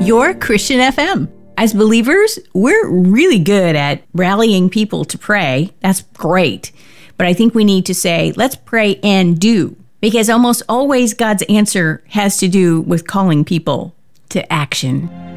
Your Christian FM. As believers, we're really good at rallying people to pray. That's great. But I think we need to say, let's pray and do. Because almost always God's answer has to do with calling people to action.